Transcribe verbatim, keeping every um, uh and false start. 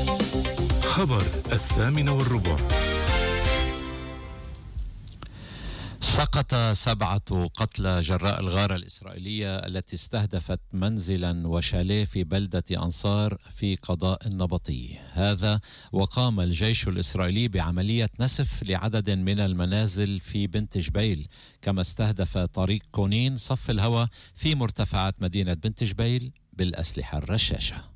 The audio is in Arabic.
خبر الثامنة والربع. سقط سبعة قتلى جراء الغارة الإسرائيلية التي استهدفت منزلا وشاليه في بلدة أنصار في قضاء النبطي. هذا وقام الجيش الإسرائيلي بعملية نسف لعدد من المنازل في بنت جبيل، كما استهدف طريق كونين صف الهواء في مرتفعات مدينة بنت جبيل بالأسلحة الرشاشة.